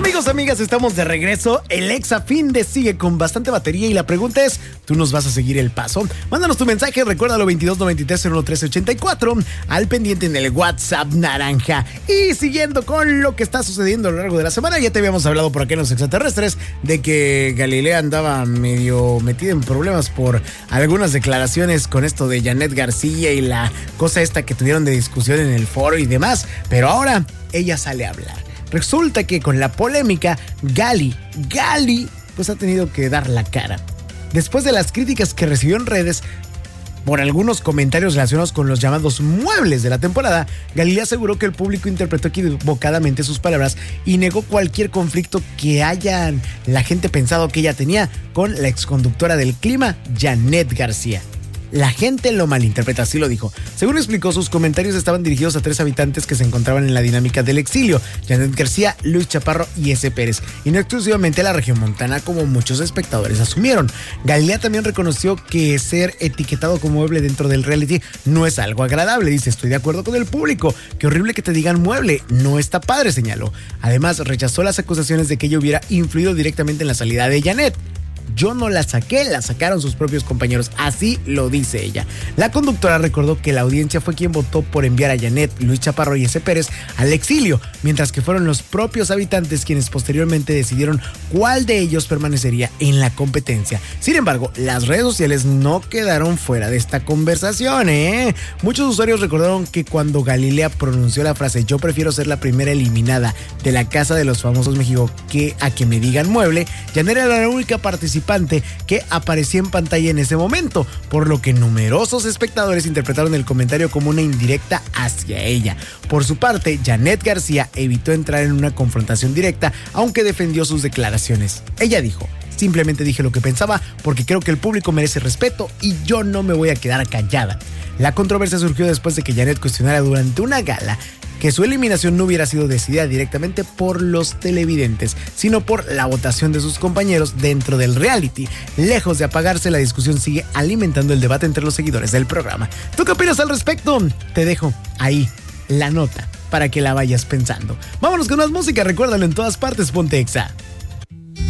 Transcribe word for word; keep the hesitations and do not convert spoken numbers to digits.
Amigos, amigas, estamos de regreso. El Exa Finde sigue con bastante batería y la pregunta es, ¿tú nos vas a seguir el paso? Mándanos tu mensaje, recuérdalo veintidós noventa y tres cero uno trece ochenta y cuatro al pendiente en el WhatsApp naranja. Y siguiendo con lo que está sucediendo a lo largo de la semana, ya te habíamos hablado por aquí en Los Extraterrestres de que Galilea andaba medio metida en problemas por algunas declaraciones con esto de Janet García y la cosa esta que tuvieron de discusión en el foro y demás, pero ahora ella sale a hablar. Resulta que con la polémica, Gali, Gali, pues ha tenido que dar la cara. Después de las críticas que recibió en redes por algunos comentarios relacionados con los llamados muebles de la temporada, Galilea aseguró que el público interpretó equivocadamente sus palabras y negó cualquier conflicto que haya la gente pensado que ella tenía con la exconductora del clima, Janet García. La gente lo malinterpreta, así lo dijo. Según explicó, sus comentarios estaban dirigidos a tres habitantes que se encontraban en la dinámica del exilio: Janet García, Luis Chaparro y S. Pérez, y no exclusivamente a la región montana como muchos espectadores asumieron. Galilea también reconoció que ser etiquetado como mueble dentro del reality no es algo agradable. Dice, estoy de acuerdo con el público, qué horrible que te digan mueble, no está padre, señaló. Además, rechazó las acusaciones de que ella hubiera influido directamente en la salida de Janet. Yo no la saqué, la sacaron sus propios compañeros, así lo dice ella. La conductora recordó que la audiencia fue quien votó por enviar a Janet, Luis Chaparro y S. Pérez al exilio, mientras que fueron los propios habitantes quienes posteriormente decidieron cuál de ellos permanecería en la competencia. Sin embargo, las redes sociales no quedaron fuera de esta conversación, ¿eh? Muchos usuarios recordaron que cuando Galilea pronunció la frase "yo prefiero ser la primera eliminada de la Casa de los Famosos México que a que me digan mueble", Janet era la única participante que aparecía en pantalla en ese momento, por lo que numerosos espectadores interpretaron el comentario como una indirecta hacia ella. Por su parte, Janet García evitó entrar en una confrontación directa, aunque defendió sus declaraciones. Ella dijo, simplemente dije lo que pensaba porque creo que el público merece respeto y yo no me voy a quedar callada. La controversia surgió después de que Janet cuestionara durante una gala que su eliminación no hubiera sido decidida directamente por los televidentes, sino por la votación de sus compañeros dentro del reality. Lejos de apagarse, la discusión sigue alimentando el debate entre los seguidores del programa. ¿Tú qué opinas al respecto? Te dejo ahí la nota para que la vayas pensando. Vámonos con más música, recuérdalo, en todas partes, ponte Exa.